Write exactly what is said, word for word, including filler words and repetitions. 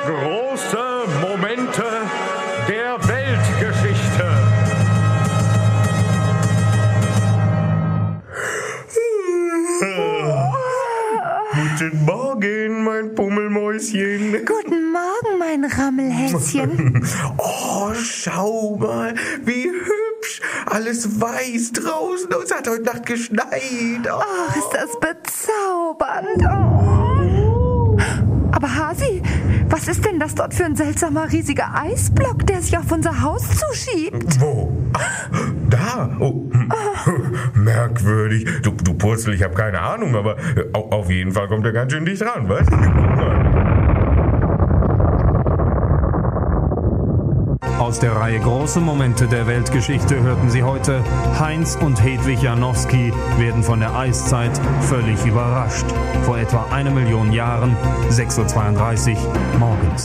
Große Momente der Weltgeschichte. Guten Morgen, mein Pummelmäuschen. Guten Morgen, mein Rammelhäschen. Oh, schau mal, wie hübsch. Alles weiß draußen und es hat heute Nacht geschneit. Oh. Ach, ist das bezaubernd. Oh. Aber Hasi, was ist denn das dort für ein seltsamer riesiger Eisblock, der sich auf unser Haus zuschiebt? Wo? Ach, da. Oh. Merkwürdig. Du, du Purzel, ich habe keine Ahnung, aber auf jeden Fall kommt er ganz schön dicht ran, was? Aus der Reihe Große Momente der Weltgeschichte hörten Sie heute: Heinz und Hedwig Janowski werden von der Eiszeit völlig überrascht. Vor etwa einer Million Jahren, sechs Uhr zweiunddreißig morgens.